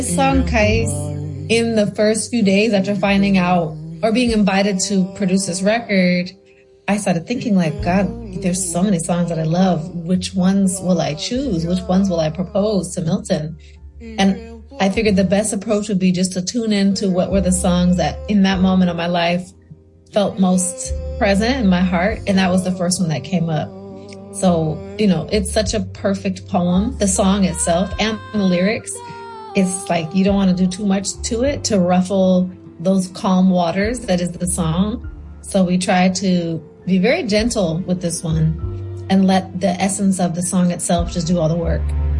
Song Kais in the first few days after finding out or being invited to produce this record. I started thinking like, God, there's so many songs that I love. Which ones will I choose? Which ones will I propose to Milton? And I figured the best approach would be just to tune into what were the songs that in that moment of my life felt most present in my heart. And that was the first one that came up. So, it's such a perfect poem, the song itself and the lyrics. It's like you don't want to do too much to it to ruffle those calm waters that is the song. So we try to be very gentle with this one and let the essence of the song itself just do all the work.